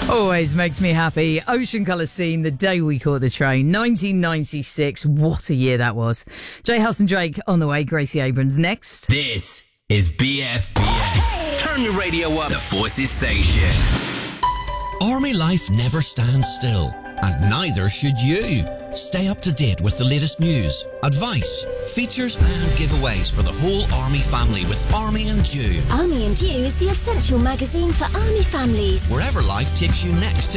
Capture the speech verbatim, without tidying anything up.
Always makes me happy. Ocean colour scene, the day we caught the train. nineteen ninety-six. What a year that was. J. House and Drake on the way. Gracie Abrams next. This is B F B S. Turn your radio up. The Forces Station. Army life never stands still, and neither should you. Stay up to date with the latest news, advice, features and giveaways for the whole Army family with Army and Dew. Army and Dew is the essential magazine for Army families. Wherever life takes you next.